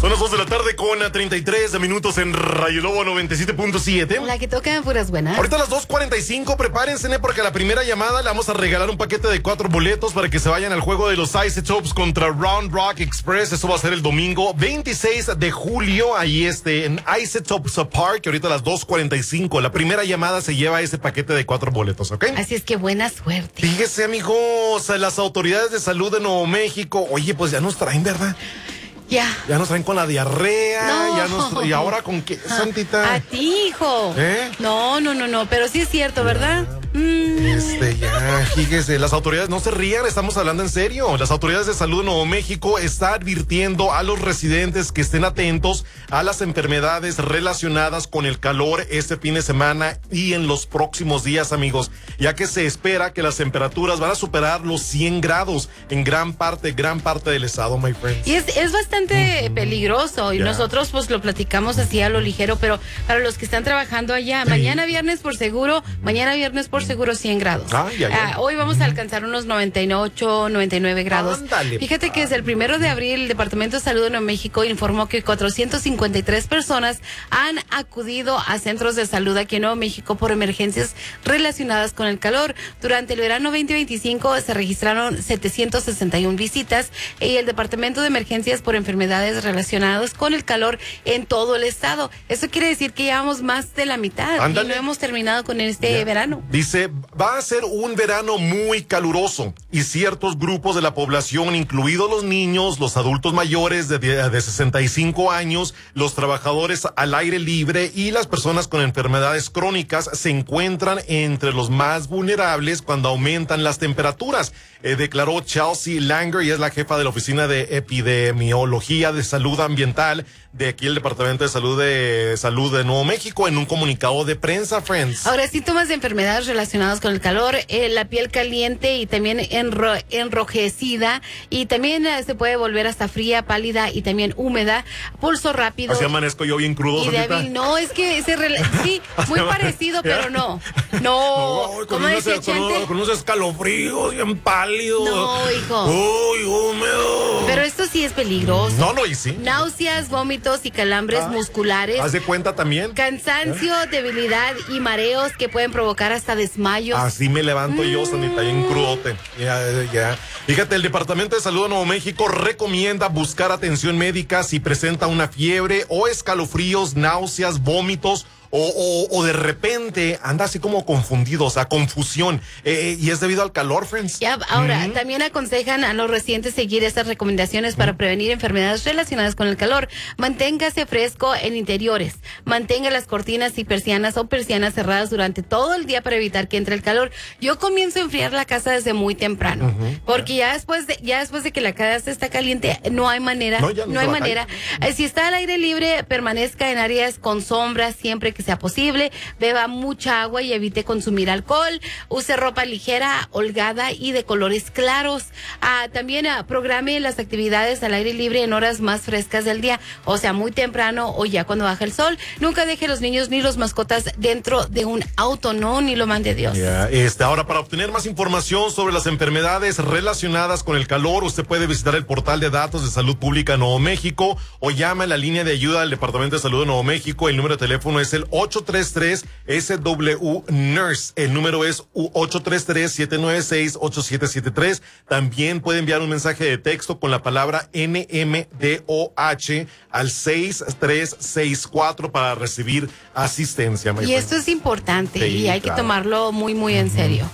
Son las 2 de la tarde con 33 minutos en Radio Lobo 97.7. La que toca puras buenas. Ahorita a las 2:45, prepárense, porque a la primera llamada le vamos a regalar un paquete de 4 boletos para que se vayan al juego de los Isotopes contra Round Rock Express. Eso va a ser el domingo 26 de julio, ahí en Isotopes Park, que ahorita a las 2:45. La primera llamada se lleva ese paquete de 4 boletos, ¿ok? Así es que buena suerte. Fíjese, amigos, las autoridades de salud de Nuevo México, oye, pues ya nos traen, ¿verdad? Ya nos traen con la diarrea, no. ¿Y ahora con qué, Santita? A ti, hijo. No, pero sí es cierto, ¿verdad? Fíjese, las autoridades, no se rían, estamos hablando en serio. Las autoridades de salud de Nuevo México están advirtiendo a los residentes que estén atentos a las enfermedades relacionadas con el calor este fin de semana y en los próximos días, amigos, ya que se espera que las temperaturas van a superar los 100 grados en gran parte del estado, my friends. Y es bastante peligroso y nosotros pues lo platicamos así a lo ligero, pero para los que están trabajando allá, mañana viernes por seguro 100 grados. Hoy vamos a alcanzar unos 98, 99 grados. Ándale, fíjate que desde el 1 de abril el Departamento de Salud de Nuevo México informó que 453 personas han acudido a centros de salud aquí en Nuevo México por emergencias relacionadas con el calor. Durante el verano 2025 se registraron 761 visitas y el Departamento de Emergencias por enfermedades relacionadas con el calor en todo el estado. Eso quiere decir que llevamos más de la mitad. Ándale. Y no hemos terminado con este verano. Dice, va a ser un verano muy caluroso y ciertos grupos de la población, incluidos los niños, los adultos mayores de 65 años, los trabajadores al aire libre y las personas con enfermedades crónicas se encuentran entre los más vulnerables cuando aumentan las temperaturas, declaró Chelsea Langer, y es la jefa de la Oficina de Epidemiología de Salud Ambiental de aquí el Departamento de Salud de Nuevo México, en un comunicado de prensa, friends. Ahora, síntomas de enfermedades relacionadas con el calor, la piel caliente y también enrojecida, y también se puede volver hasta fría, pálida y también húmeda, pulso rápido. Así amanezco yo bien crudo. Y débil. No, es que sí, muy parecido, pero no. No, como decía Chente, con unos escalofríos bien pálidos. No, hijo. Uy, húmedo. Pero esto sí es peligroso. No, y sí. Náuseas, vómitos y calambres musculares. ¿Haz de cuenta también? Cansancio, debilidad y mareos que pueden provocar hasta desmayos. Así me levanto yo, Sanita, bien crudote. Ya. Fíjate, el Departamento de Salud de Nuevo México recomienda buscar atención médica si presenta una fiebre o escalofríos, náuseas, vómitos, o de repente anda así como confundido, o sea, confusión, y es debido al calor, friends. Ahora, también aconsejan a los residentes seguir estas recomendaciones para prevenir enfermedades relacionadas con el calor. Manténgase fresco en interiores, mantenga las cortinas y persianas cerradas durante todo el día para evitar que entre el calor. Yo comienzo a enfriar la casa desde muy temprano, porque ya después de que la casa está caliente, no hay manera, no hay manera. Si está al aire libre, permanezca en áreas con sombra siempre que sea posible, beba mucha agua y evite consumir alcohol, use ropa ligera, holgada y de colores claros. También programe las actividades al aire libre en horas más frescas del día, o sea, muy temprano o ya cuando baja el sol. Nunca deje a los niños ni los mascotas dentro de un auto, no, ni lo mande Dios. Ahora, para obtener más información sobre las enfermedades relacionadas con el calor, usted puede visitar el portal de datos de Salud Pública de Nuevo México o llama a la línea de ayuda del Departamento de Salud de Nuevo México. El número de teléfono es el 833-SW-NURSE. El número es 833-796-8773. También puede enviar un mensaje de texto con la palabra NMDOH al 6364 para recibir asistencia. Y esto es importante, y hay que tomarlo muy, muy en serio.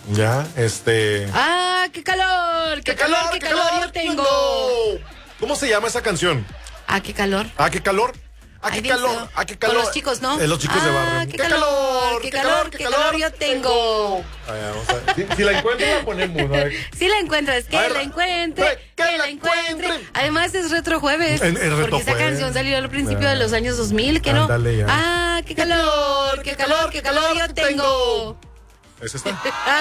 ¡Qué calor! ¡Qué calor yo tengo! ¿Cómo se llama esa canción? ¡Qué calor! ¡Qué calor! ¡Qué calor! ¡Qué calor! Con los chicos, ¿no? Los chicos de barrio. ¡Qué calor! ¡Qué calor yo tengo! Vamos a ver. Si la encuentro, la ponemos. Si la encuentras, que la encuentre. Además es Retro Jueves. Porque esa canción salió al principio de los años 2000, ¿que no? ¡Qué calor! ¡Qué calor yo tengo! ¿Es esta?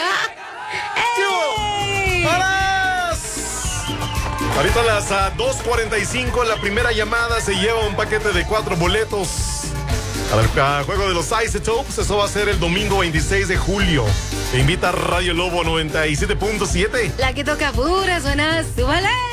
Ahorita a las 2:45, la primera llamada se lleva un paquete de 4 boletos al juego de los Isotopes. Eso va a ser el domingo 26 de julio. Te invita a Radio Lobo 97.7. La que toca puras buenas, súbale.